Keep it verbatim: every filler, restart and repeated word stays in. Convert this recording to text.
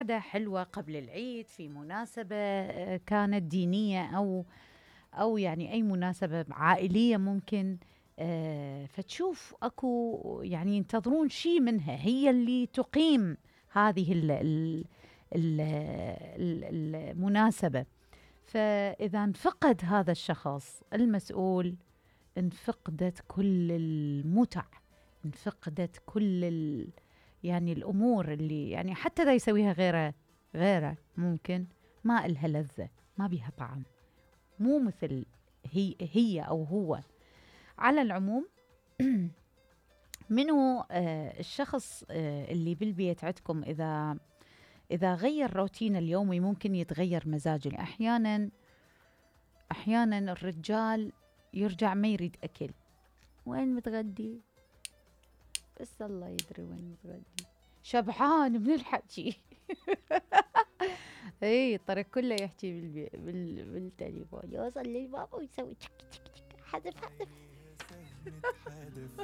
قعدة حلوة قبل العيد في مناسبة آه، كانت دينية أو أو يعني أي مناسبة عائلية ممكن. آه، فتشوف أكو يعني ينتظرون شيء منها، هي اللي تقيم هذه ال ال ال ال المناسبة. فإذا انفقد هذا الشخص المسؤول، انفقدت كل المتع، انفقدت كل ال يعني الأمور اللي يعني حتى لا يسويها غيره، غيره ممكن ما إلها لذة، ما بيها طعم، مو مثل هي هي أو هو. على العموم منو آه الشخص آه اللي بالبيت عندكم إذا إذا غير روتين اليومي ممكن يتغير مزاجه. أحيانا أحيانا الرجال يرجع ما يريد أكل، وين متغدي؟ بس الله يدري وين متغدي، شبعان من الحكي. اي الطريق كله يحكي بالبي... بال... بالتليفون، يوصل للباب ويسوي تك تك تك، حذف حذف.